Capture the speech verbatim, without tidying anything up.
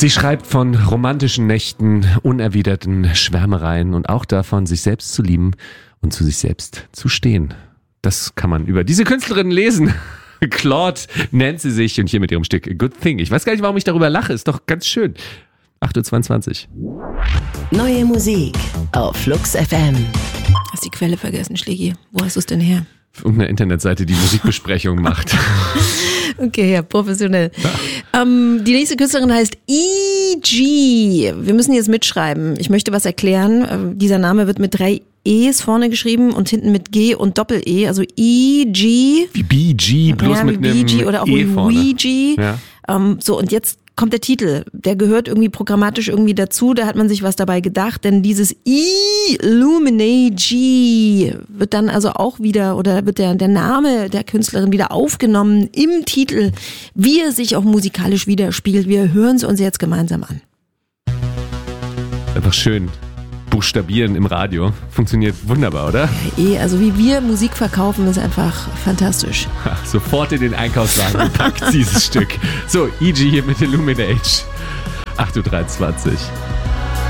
Sie schreibt von romantischen Nächten, unerwiderten Schwärmereien und auch davon, sich selbst zu lieben und zu sich selbst zu stehen. Das kann man über diese Künstlerin lesen. Claude nennt sie sich und hier mit ihrem Stück A Good Thing. Ich weiß gar nicht, warum ich darüber lache. Ist doch ganz schön. acht Uhr zweiundzwanzig. Neue Musik auf Flux F M. Hast die Quelle vergessen, Schlägi. Wo hast du es denn her? Irgendeine Internetseite, die Musikbesprechung macht. Okay, ja, professionell. Ja. Ähm, die nächste Künstlerin heißt E G. Wir müssen jetzt mitschreiben. Ich möchte was erklären. Äh, dieser Name wird mit drei E's vorne geschrieben und hinten mit G und Doppel-E. Also E G. Wie B G, bloß ja, mit einem B G oder auch E vorne. Ouija. Ja. Ähm, so, und jetzt kommt der Titel. Der gehört irgendwie programmatisch irgendwie dazu. Da hat man sich was dabei gedacht, denn dieses Illuminati wird dann also auch wieder, oder wird der, der Name der Künstlerin wieder aufgenommen im Titel, wie er sich auch musikalisch widerspiegelt. Wir hören es uns jetzt gemeinsam an. Einfach schön buchstabieren im Radio. Funktioniert wunderbar, oder? Ja, eh, also wie wir Musik verkaufen, ist einfach fantastisch. Ha, sofort in den Einkaufswagen gepackt, dieses Stück. So, E G hier mit Illuminate. acht Uhr dreiundzwanzig.